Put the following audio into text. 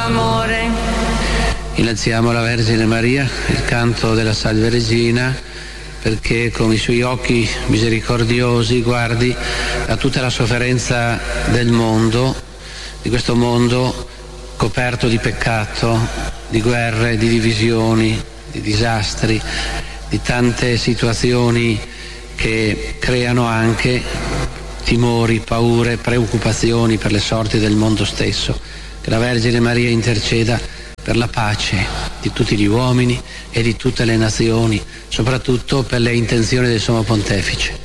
amore. Innalziamo alla Vergine Maria il canto della Salve Regina, perché con i suoi occhi misericordiosi guardi a tutta la sofferenza del mondo, di questo mondo coperto di peccato, di guerre, di divisioni, di disastri, di tante situazioni che creano anche timori, paure, preoccupazioni per le sorti del mondo stesso. Che la Vergine Maria interceda per la pace di tutti gli uomini e di tutte le nazioni, soprattutto per le intenzioni del Sommo Pontefice.